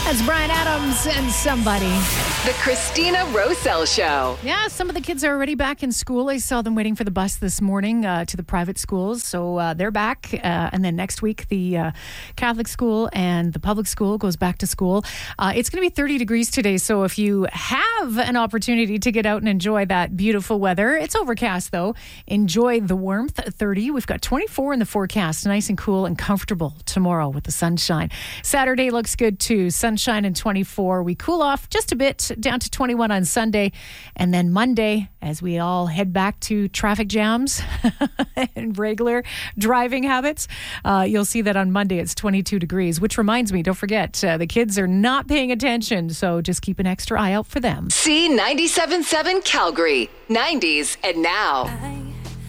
That's Brian Adams and Somebody. The Christina Roselle Show. Yeah, some of the kids are already back in school. I saw them waiting for the bus this morning to the private schools. So they're back. And then next week, the Catholic school and the public school goes back to school. It's going to be 30 degrees today. So if you have an opportunity to get out and enjoy that beautiful weather, it's overcast though. Enjoy the warmth at 30. We've got 24 in the forecast. Nice and cool and comfortable tomorrow with the sunshine. Saturday looks good too. Sunshine and 24. We cool off just a bit down to 21 on Sunday. And then Monday, as we all head back to traffic jams and regular driving habits, you'll see that on Monday it's 22 degrees, which reminds me, don't forget, the kids are not paying attention. So just keep an extra eye out for them. C97.7 Calgary, 90s and now.